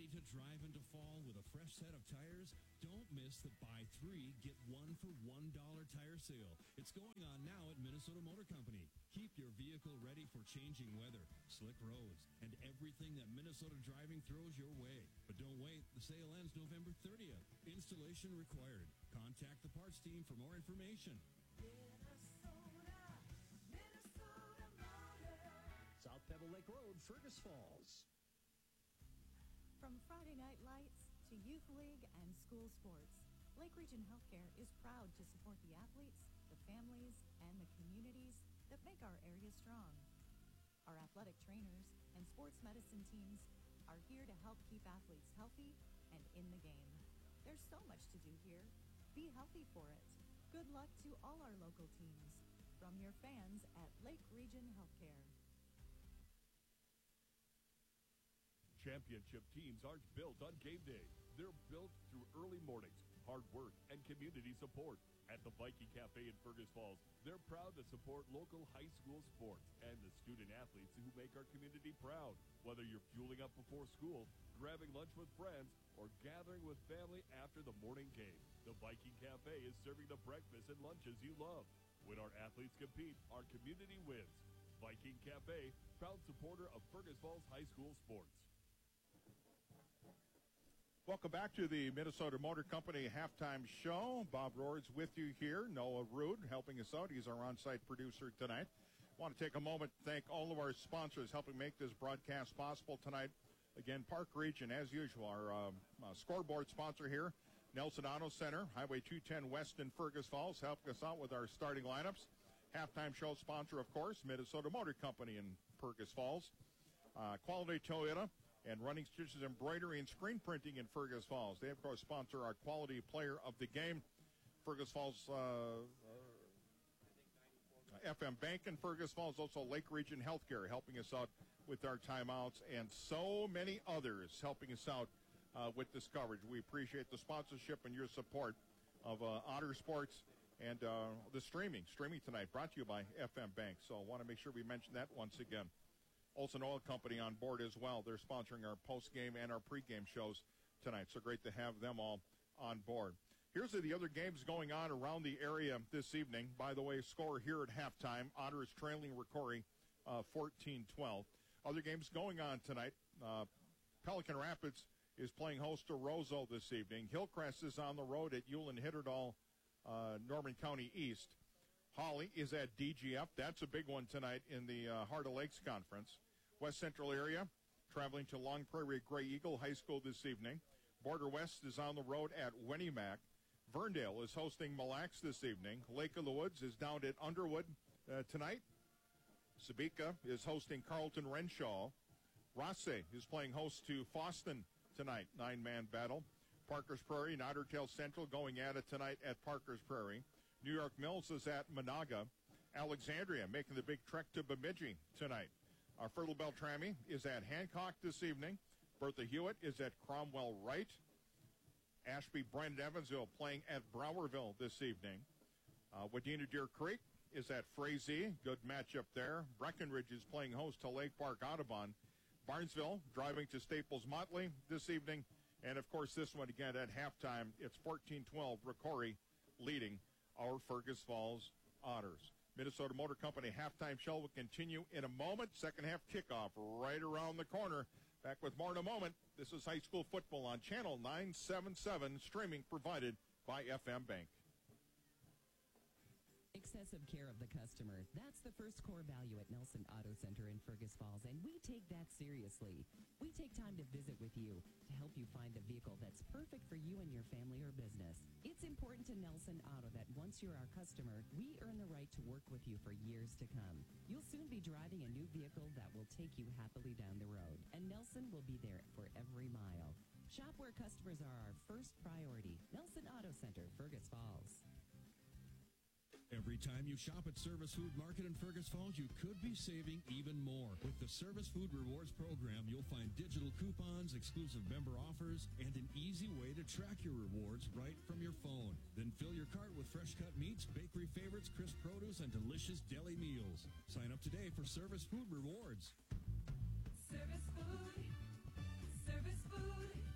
Ready to drive into fall with a fresh set of tires? Don't miss the buy 3, get 1 for $1 tire sale. It's going on now at Minnesota Motor Company. Keep your vehicle ready for changing weather, slick roads, and everything that Minnesota driving throws your way. But don't wait. The sale ends November 30th. Installation required. Contact the parts team for more information. South Pebble Lake Road, Fergus Falls. From Friday Night Lights to Youth League and school sports, Lake Region Healthcare is proud to support the athletes, the families, and the communities that make our area strong. Our athletic trainers and sports medicine teams are here to help keep athletes healthy and in the game. There's so much to do here. Be healthy for it. Good luck to all our local teams. From your fans at Lake Region Healthcare. Championship teams aren't built on game day. They're built through early mornings, hard work, and community support. At the Viking Cafe in Fergus Falls, they're proud to support local high school sports and the student athletes who make our community proud. Whether you're fueling up before school, grabbing lunch with friends, or gathering with family after the morning game, the Viking Cafe is serving the breakfast and lunches you love. When our athletes compete, our community wins. Viking Cafe, proud supporter of Fergus Falls High School sports. Welcome back to the Minnesota Motor Company halftime show. Bob Rohr's with you here. Noah Rude helping us out. He's our on-site producer tonight. I want to take a moment to thank all of our sponsors helping make this broadcast possible tonight. Again, Park Region, as usual, our scoreboard sponsor here. Nelson Auto Center, Highway 210 West in Fergus Falls, helping us out with our starting lineups. Halftime show sponsor, of course, Minnesota Motor Company in Fergus Falls. Quality Toyota and Running Stitches Embroidery and Screen Printing in Fergus Falls. They, of course, sponsor our Quality Player of the Game. Fergus Falls FM Bank in Fergus Falls, also Lake Region Healthcare helping us out with our timeouts, and so many others helping us out with this coverage. We appreciate the sponsorship and your support of Otter Sports and the streaming tonight, brought to you by FM Bank. So I want to make sure we mention that once again. Olson Oil Company on board as well. They're sponsoring our post-game and our pre-game shows tonight, so great to have them all on board. Here's the other games going on around the area this evening. By the way, score here at halftime. Otter is trailing Ricori 14-12. Other games going on tonight. Pelican Rapids is playing host to Roseau this evening. Hillcrest is on the road at Ulen-Hitterdal, Norman County East. Holly is at DGF. That's a big one tonight in the Heart of Lakes Conference. West Central area traveling to Long Prairie Gray Eagle High School this evening. Border West is on the road at Wennimac. Verndale is hosting Mille Lacs this evening. Lake of the Woods is down at Underwood tonight. Sabika is hosting Carlton Renshaw. Rosse is playing host to Foston tonight, 9-man battle. Parker's Prairie and Otter Tail Central going at it tonight at Parker's Prairie. New York Mills is at Monaga. Alexandria making the big trek to Bemidji tonight. Fertile Beltrami is at Hancock this evening. Bertha Hewitt is at Cromwell Wright. Ashby Brandon Evansville playing at Browerville this evening. Wadena Deer Creek is at Frazee. Good matchup there. Breckenridge is playing host to Lake Park Audubon. Barnesville driving to Staples Motley this evening. And, of course, this one again at halftime. It's 14-12. Ricori leading our Fergus Falls Otters. Minnesota Motor Company halftime show will continue in a moment. Second half kickoff right around the corner. Back with more in a moment. This is high school football on Channel 977, streaming provided by FM Bank. Excessive care of the customer. That's the first core value at Nelson Auto Center in Fergus Falls, and we take that seriously. We take time to visit with you to help you find the vehicle that's perfect for you and your family or business. It's important to Nelson Auto that once you're our customer, we earn the right to work with you for years to come. You'll soon be driving a new vehicle that will take you happily down the road, and Nelson will be there for every mile. Shop where customers are our first priority. Nelson Auto Center, Fergus Falls. Every time you shop at Service Food Market in Fergus Falls, you could be saving even more. With the Service Food Rewards program, you'll find digital coupons, exclusive member offers, and an easy way to track your rewards right from your phone. Then fill your cart with fresh-cut meats, bakery favorites, crisp produce, and delicious deli meals. Sign up today for Service Food Rewards. Service Food. Service Food.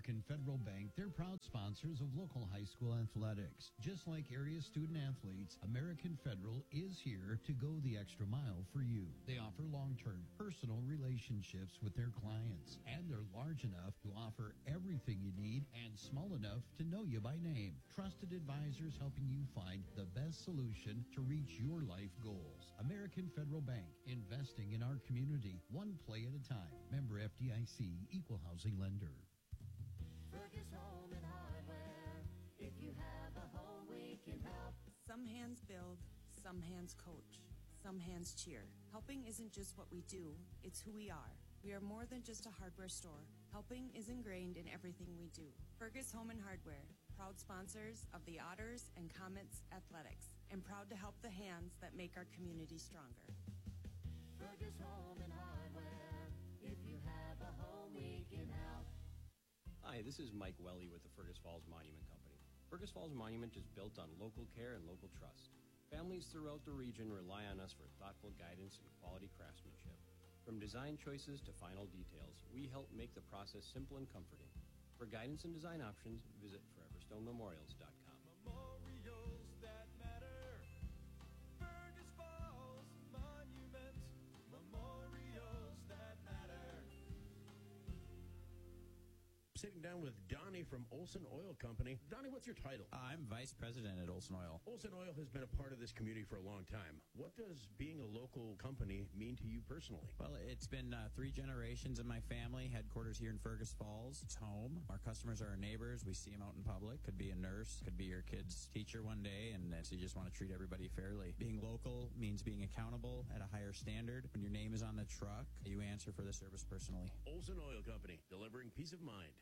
American Federal Bank, they're proud sponsors of local high school athletics. Just like area student athletes, American Federal is here to go the extra mile for you. They offer long-term personal relationships with their clients, and they're large enough to offer everything you need and small enough to know you by name. Trusted advisors helping you find the best solution to reach your life goals. American Federal Bank, investing in our community, one play at a time. Member FDIC, equal housing lender. Fergus Home and Hardware. If you have a home, we can help. Some hands build, some hands coach, some hands cheer. Helping isn't just what we do, it's who we are. We are more than just a hardware store. Helping is ingrained in everything we do. Fergus Home and Hardware, proud sponsors of the Otters and Comets Athletics, and proud to help the hands that make our community stronger. Fergus Home and Hardware. If you have a home, we can help. Hi, this is Mike Welly with the Fergus Falls Monument Company. Fergus Falls Monument is built on local care and local trust. Families throughout the region rely on us for thoughtful guidance and quality craftsmanship. From design choices to final details, we help make the process simple and comforting. For guidance and design options, visit foreverstonememorials.com. Memorials that matter. Fergus Falls Monument. Memorials that matter. Sitting down with Donnie from Olson Oil Company. Donnie, what's your title? I'm Vice President at Olson Oil. Olson Oil has been a part of this community for a long time. What does being a local company mean to you personally? Well, it's been 3 generations in my family. Headquarters here in Fergus Falls. It's home. Our customers are our neighbors. We see them out in public. Could be a nurse. Could be your kid's teacher one day. And so you just want to treat everybody fairly. Being local means being accountable at a higher standard. When your name is on the truck, you answer for the service personally. Olson Oil Company, delivering peace of mind.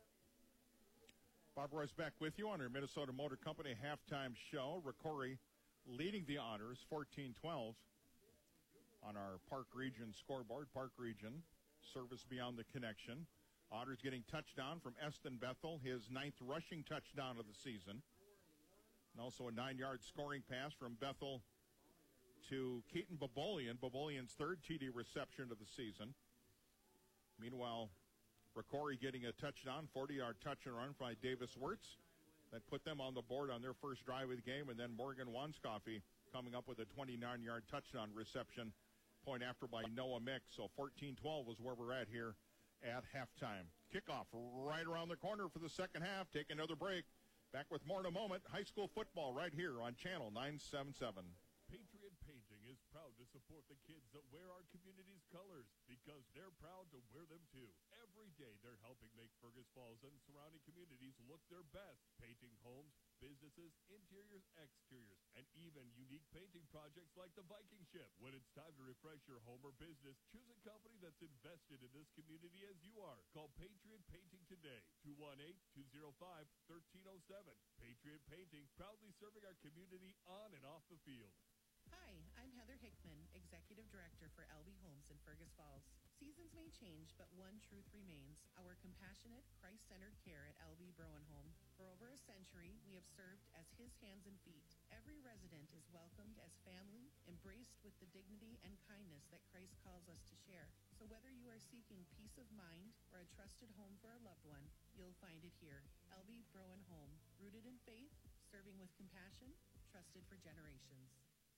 Bob Royce back with you on our Minnesota Motor Company halftime show. Ricori leading the Honors 14-12 on our Park Region scoreboard. Park Region, service beyond the connection. Otters getting touchdown from Eston Bethel, his 9th rushing touchdown of the season. And also a 9-yard scoring pass from Bethel to Keaton Babolian. Babolian's 3rd TD reception of the season. Meanwhile, Ricori getting a touchdown, 40-yard touch and run by Davis Wirtz. That put them on the board on their first drive of the game. And then Morgan Wanscoffey coming up with a 29-yard touchdown reception, point after by Noah Mick. So 14-12 was where we're at here at halftime. Kickoff right around the corner for the second half. Take another break. Back with more in a moment. High school football right here on Channel 977. Patriot Painting is proud to support the kids that wear our community's colors because they're proud to wear them too. Every day they're helping make Fergus Falls and surrounding communities look their best, painting homes, businesses, interiors, exteriors, and even unique painting projects like the Viking ship. When it's time to refresh your home or business, choose a company that's invested in this community as you are. Call Patriot Painting today, 218-205-1307. Patriot Painting, proudly serving our community on and off the field. Hi, I'm Heather Hickman, Executive Director for LB Homes in Fergus Falls. Seasons may change, but one truth remains: our compassionate, Christ-centered care at LB Browen Home. For over a century, we have served as his hands and feet. Every resident is welcomed as family, embraced with the dignity and kindness that Christ calls us to share. So whether you are seeking peace of mind or a trusted home for a loved one, you'll find it here. LB Browen Home, rooted in faith, serving with compassion, trusted for generations.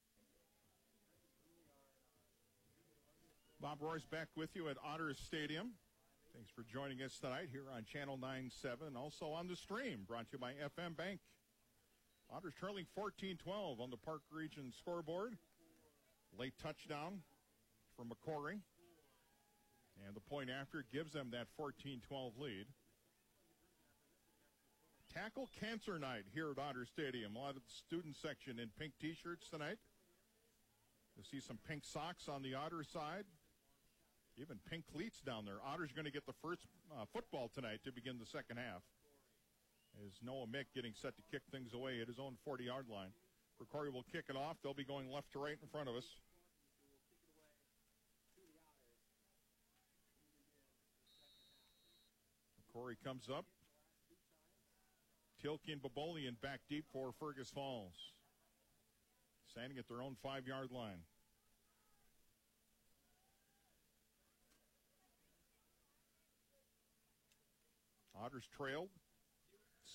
Bob Royce back with you at Otters Stadium. Thanks for joining us tonight here on Channel 9.7, also on the stream, brought to you by FM Bank. Otters trailing 14-12 on the Park Region scoreboard. Late touchdown from McCory. And the point after gives them that 14-12 lead. Tackle Cancer Night here at Otters Stadium. A lot of the student section in pink T-shirts tonight. You'll see some pink socks on the Otters side. Even pink cleats down there. Otters going to get the first football tonight to begin the second half. As Noah Mick getting set to kick things away at his own 40-yard line. Ricori will kick it off. They'll be going left to right in front of us. Ricori comes up. Tilke and Babolian back deep for Fergus Falls. Standing at their own 5-yard line. Otters trailed